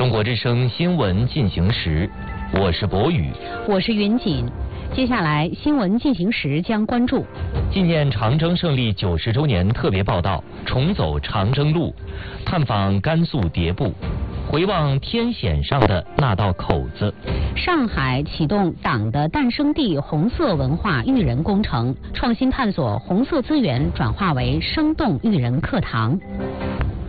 中国之声新闻进行时，我是博宇， 我是云锦。接下来新闻进行时将关注纪念长征胜利90周年特别报道，重走长征路，探访甘肃迭部，回望天险上的那道口子。 上海启动党的诞生地红色文化育人工程，创新探索红色资源转化为生动育人课堂。